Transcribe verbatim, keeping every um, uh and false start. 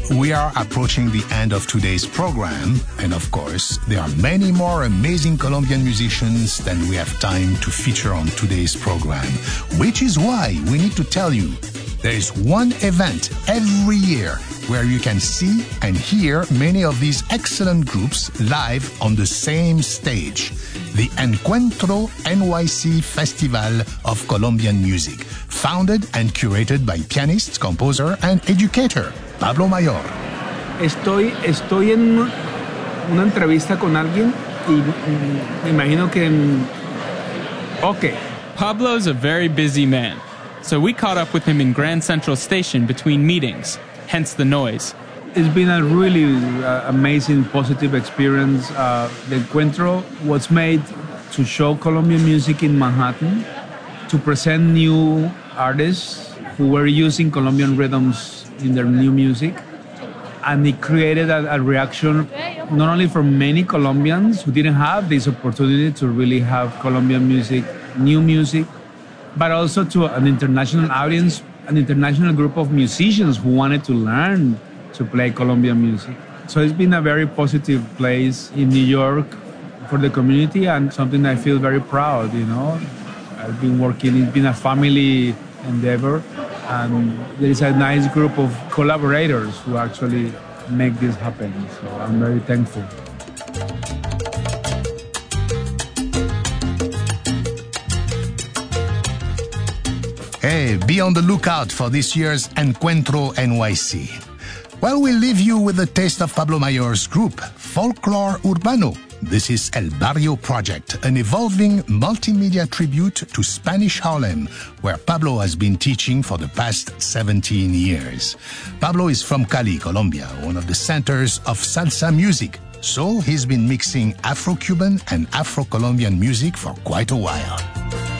we are approaching the end of today's program, and of course, there are many more amazing Colombian musicians than we have time to feature on today's program, which is why we need to tell you there is one event every year where you can see and hear many of these excellent groups live on the same stage, the Encuentro N Y C Festival of Colombian Music, founded and curated by pianist, composer, and educator Pablo Mayor. Estoy, estoy en una entrevista con alguien y me imagino que... Okay. Pablo's a very busy man, so we caught up with him in Grand Central Station between meetings, hence the noise. It's been a really uh, amazing, positive experience. Uh, the Encuentro was made to show Colombian music in Manhattan, to present new artists who were using Colombian rhythms in their new music. And it created a, a reaction not only from many Colombians who didn't have this opportunity to really have Colombian music, new music, but also to an international audience, an international group of musicians who wanted to learn to play Colombian music. So it's been a very positive place in New York for the community and something I feel very proud, you know. I've been working, it's been a family endeavor, and there is a nice group of collaborators who actually make this happen. So I'm very thankful. Hey, be on the lookout for this year's Encuentro N Y C. Well, we'll leave you with a taste of Pablo Mayor's group, Folklore Urbano. This is El Barrio Project, an evolving multimedia tribute to Spanish Harlem, where Pablo has been teaching for the past seventeen years. Pablo is from Cali, Colombia, one of the centers of salsa music. So he's been mixing Afro-Cuban and Afro-Colombian music for quite a while.